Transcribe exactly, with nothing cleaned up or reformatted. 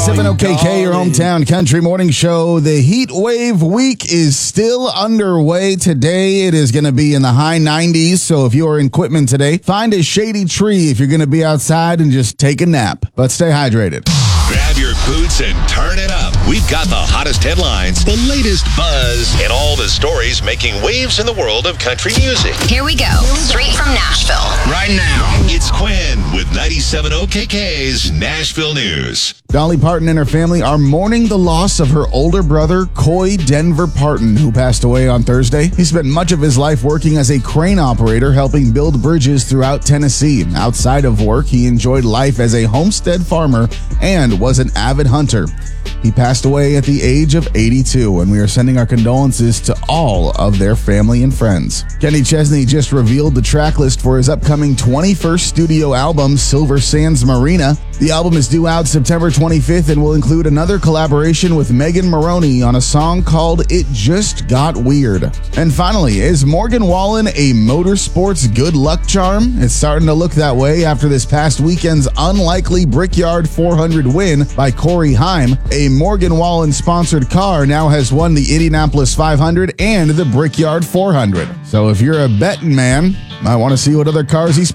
seven O K K, your hometown country morning show. The heat wave week is still underway. Today, it is going to be in the high nineties. So if you are in Quitman today, find a shady tree if you're going to be outside and just take a nap. But stay hydrated. Grab your boots and turn it up. We've got the hottest headlines, the latest buzz, and all the stories making waves in the world of country music. Here we go. Straight from Nashville. Right now, it's Quinn with ninety-seven O K K's Nashville News. Dolly Parton and her family are mourning the loss of her older brother, Coy Denver Parton, who passed away on Thursday. He spent much of his life working as a crane operator, helping build bridges throughout Tennessee. Outside of work, he enjoyed life as a homestead farmer and was an avid hunter. He passed away at the age of eighty-two, and we are sending our condolences to all of their family and friends. Kenny Chesney just revealed the track list for his upcoming twenty-first studio album, Silver Sands Marina. The album is due out September twenty-fifth and will include another collaboration with Megan Maroney on a song called It Just Got Weird. And finally, is Morgan Wallen a motorsports good luck charm? It's starting to look that way after this past weekend's unlikely Brickyard four hundred win by Corey Heim. A Morgan Wallen-sponsored car now has won the Indianapolis five hundred and the Brickyard four hundred. So if you're a betting man, might want to see what other cars he's